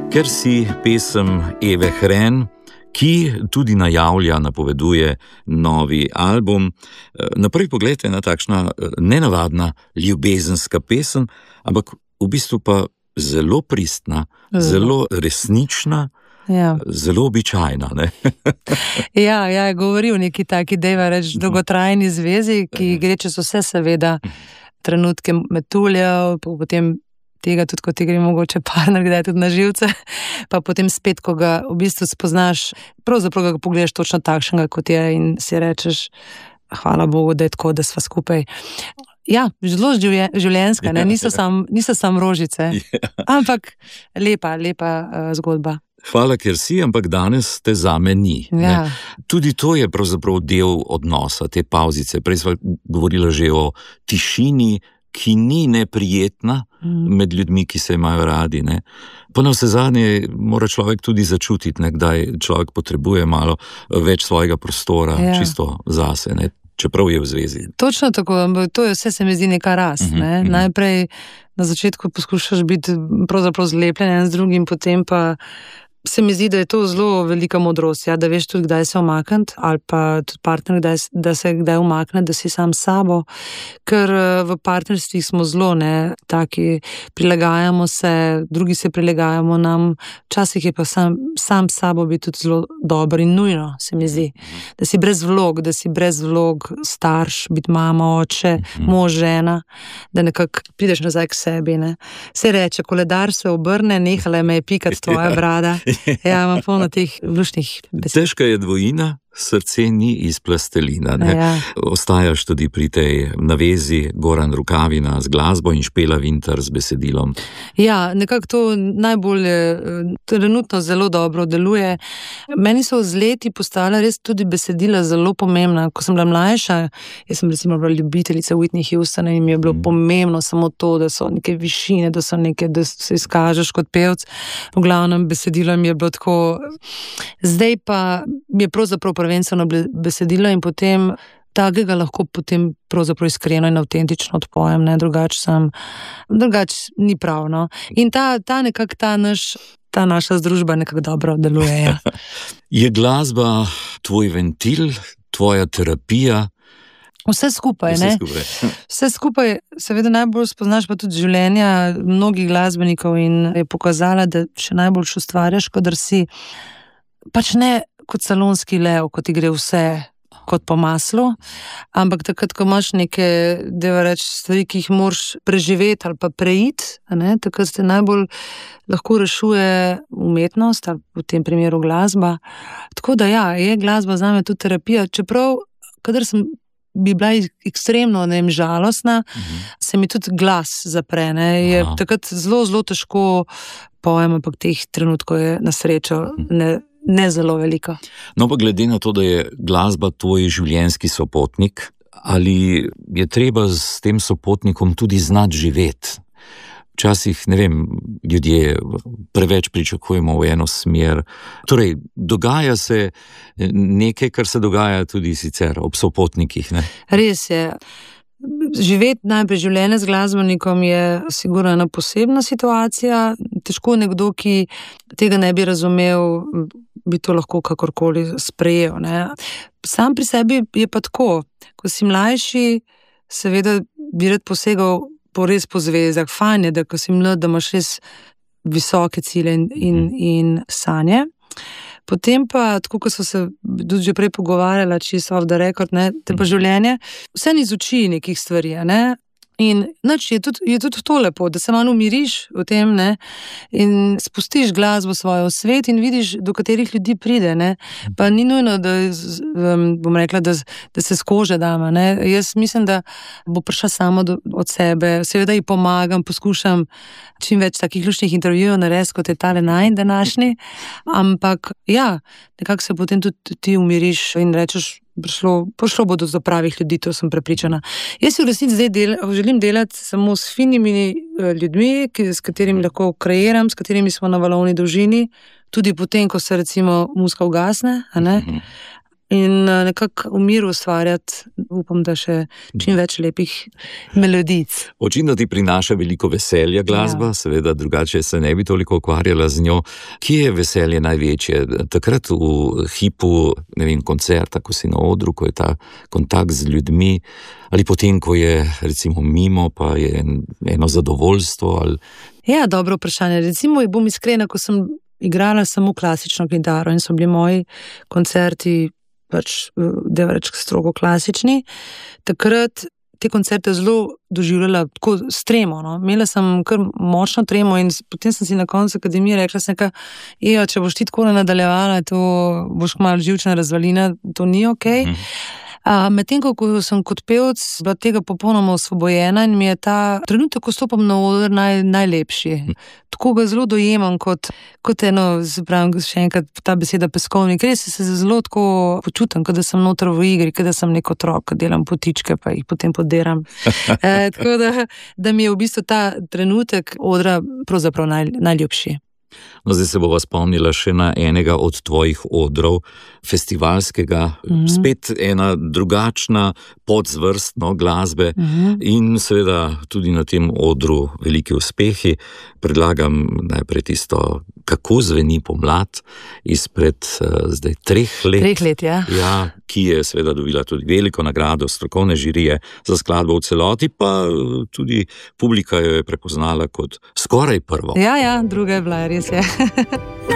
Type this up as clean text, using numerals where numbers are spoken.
Ker si pesem Eve Hren, ki tudi najavlja, napoveduje novi album. Na prvi pogled je ena takšna nenavadna ljubezenska pesem, ampak v bistvu pa zelo pristna, zelo resnična, zelo običajna. Ne? Ja, govori o neki taki, dejva reč, dolgotrajni zvezi, ki gre čez vse seveda trenutke metuljev, potem tega tudi, ko ti gre mogoče partner, kdaj tudi na živce, pa potem spet, ko ga v bistvu spoznaš, pravzaprav ga pogledaš točno takšnega, kot je in si rečeš, hvala Bogu, da je tako, da sva skupaj. Ja, zelo življenjska, ne? Niso sam rožice, ampak lepa zgodba. Hvala, ker si, ampak danes te zame ni. Ja. Tudi to je pravzaprav del odnosa, te pavzice. Prej sva govorila že o tišini, ki ni neprijetna med ljudmi, ki se imajo radi. Ne. Pa navsezadnje mora človek tudi začutiti, kdaj človek potrebuje malo več svojega prostora, čisto zase, ne, čeprav je v zvezi. Točno tako, to je vse, se mi zdi neka rast. Ne. Najprej na začetku poskušaš biti pravzaprav zlepljen z drugim, potem pa se mi zdi, da je to zelo velika modrost, ja, da veš tudi, kdaj se umakniti, ali pa tudi partner, da se kdaj umakne, da si sam s sabo, ker v partnerstvih smo zelo, taki, prilagajamo se, drugi se prilagajamo nam, včasih je pa sam s sabo biti tudi zelo dober in nujno, se mi zdi, da si brez vlog, starš, biti mama, oče, mož, žena, da nekako prideš nazaj k sebi, ne. Se reče, koledar se obrne, nehala me je pikati tvoja brada. Ja, imam polno teh lušnih besed. Težka je dvojina, srce ni iz plastelina. Ja. Ostajaš tudi pri tej navezi Goran Rukavina z glasbo in Špela Vintar z besedilom. Ja, nekako to najbolj trenutno zelo dobro deluje. Meni so z leti postala res tudi besedila zelo pomembna. Ko sem bila mlajša, jaz sem recimo bila ljubiteljica Whitney Houstona in mi je bilo pomembno samo to, da so neke višine, da se izkažeš kot pevc. V glavnem besedilo mi je bilo tako. Zdaj pa mi je pravzaprav prvenstveno besedilo in potem takega lahko potem pravzaprav iskreno in avtentično odpojem, drugač ni prav, no. In ta naša združba nekako dobro deluje. Ja. Je glasba tvoj ventil, tvoja terapija? Vse skupaj, ne? Vse skupaj, seveda najbolj spoznaš pa tudi življenja mnogih glasbenikov in je pokazala, da še najbolj ustvarjaš, kadar si pač ne kot salonski lev, ko ti gre vse kot po maslu, ampak takrat, ko imaš neke, stvari, ki jih moraš preživeti ali pa preiti, takrat se najbolj lahko rešuje umetnost ali v tem primeru glasba. Tako da ja, je glasba zame tudi terapija, čeprav, kadar bi bila ekstremno žalostna, se mi tudi glas zapre, je takrat zelo težko pojem, ampak teh trenutkov je na srečo ne zelo veliko. No pa glede na to, da je glasba tvoj življenjski sopotnik, ali je treba s tem sopotnikom tudi znati živeti? Včasih, ljudje preveč pričakujemo v eno smer. Torej, dogaja se nekaj, kar se dogaja tudi sicer ob sopotnikih, ne? Res je. Živeti najprej življenje z glasbenikom je sigurno ena posebna situacija. Težko nekdo, ki tega ne bi razumel, bi to lahko kakorkoli sprejel, ne. Sam pri sebi je pa tako, ko si mlajši, seveda bi rad posegal res po zvezdah. Fajn je, da ko si mlad, da imaš res visoke cilje in sanje. Potem pa, tako ko so se tudi že prej pogovarjala, čisto off the record, te pa življenje, vse izuči nekih stvari, In je tudi to lepo, da se malo umiriš v tem, in spustiš glasbo svojo v svet in vidiš, do katerih ljudi pride, Pa ni nujno, da bom rekla, da se skože dama, Jaz mislim, da bo prišla samo od sebe, seveda ji pomagam, poskušam čim več takih lušnih intervjujev narediti, kot je tale najin današnji, ampak ja, nekako se potem tudi ti umiriš in rečeš, prišlo bo do pravih ljudi, to sem prepričana. Jaz si v resnici zdaj želim delati samo s finimi ljudmi, s katerimi lahko kreiram, s katerimi smo na valovni dolžini, tudi potem, ko se recimo muzika ugasne, in nekako v miru ustvarjati, upam, da še čim več lepih melodic. Očitno ti prinaša veliko veselja glasba, seveda drugače se ne bi toliko ukvarjala z njo. Kje je veselje največje? Takrat v hipu, ne vem, koncerta, ko si na odru, ko je ta kontakt z ljudmi, ali potem, ko je recimo mimo, pa je eno zadovoljstvo? Ali... Ja, dobro vprašanje. Recimo, bom iskrena, ko sem igrala samo klasično kitaro in so bili moji koncerti pač reč strogo klasični. Takrat te koncerte zelo doživljala tako stremo. No? Imela sem kar močno tremo in potem sem si na koncu akademije rekla, če boš ti tako nadaljevala, to boš kmalu živčna razvalina, to ni okej. Medtem, ko sem kot pevec bila tega popolnoma osvobojena in mi je ta trenutek, ko stopam na oder, najlepši. Tako ga zelo dojemam kot eno, še enkrat ta beseda peskovnik, res se zelo tako počutim, kot da sem noter v igri, kot da sem nek otrok, delam potičke, pa jih potem poderam. Tako da mi je v bistvu ta trenutek odra pravzaprav najljubši. No, zdaj se bova spomnila še na enega od tvojih odrov, festivalskega, spet ena drugačna podzvrst glasbe in seveda tudi na tem odru veliki uspehi. Predlagam najprej tisto, kako zveni pomlad izpred zdaj 3 let. 3 let, ja. Ja, ki je seveda dobila tudi veliko nagrado strokovne žirije za skladbo v celoti, pa tudi publika jo je prepoznala kot skoraj prvo. Ja, druga je bila, res je.